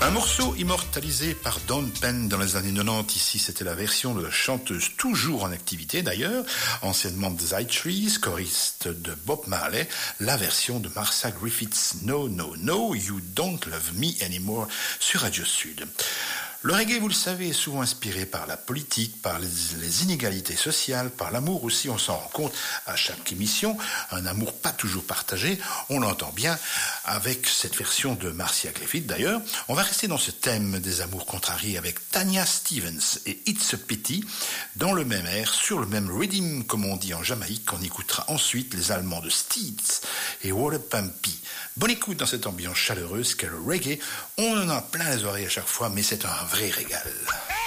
Un morceau immortalisé par Dawn Penn dans les années 90. Ici, c'était la version de la chanteuse toujours en activité d'ailleurs, anciennement de The Trees, choriste de Bob Marley, la version de Marcia Griffiths, No, No, No, You Don't Love Me Anymore sur Radio Sud. Le reggae, vous le savez, est souvent inspiré par la politique, par les inégalités sociales, par l'amour aussi, on s'en rend compte à chaque émission, un amour pas toujours partagé, on l'entend bien avec cette version de Marcia Griffith d'ailleurs. On va rester dans ce thème des amours contrariés avec Tanya Stevens et It's a Pity, dans le même air, sur le même rhythm comme on dit en Jamaïque. On écoutera ensuite les Allemands de Steeds et Water Pumpy. Bonne écoute dans cette ambiance chaleureuse qu'est le reggae. On en a plein les oreilles à chaque fois, mais c'est un vrai régal.